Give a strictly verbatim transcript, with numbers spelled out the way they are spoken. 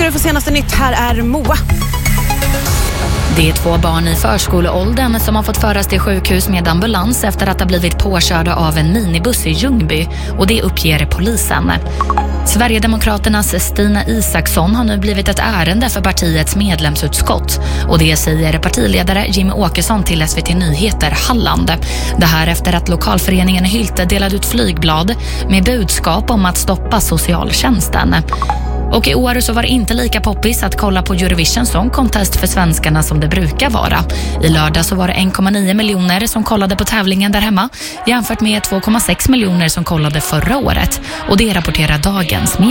du får senaste nytt. Här är Moa. Det är två barn i förskoleåldern som har fått föras till sjukhus med ambulans efter att ha blivit påkörda av en minibuss i Ljungby, och det uppger polisen. Sverigedemokraternas Stina Isaksson har nu blivit ett ärende för partiets medlemsutskott, och det säger partiledare Jimmy Åkesson till S V T Nyheter Halland. Det här efter att lokalföreningen Hylte delade ut flygblad med budskap om att stoppa socialtjänsten. Och i år så var det inte lika poppis att kolla på Eurovision Song Contest för svenskarna som det brukar vara. I lördag så var det en komma nio miljoner som kollade på tävlingen där hemma, jämfört med två komma sex miljoner som kollade förra året. Och det rapporterar Dagens Media.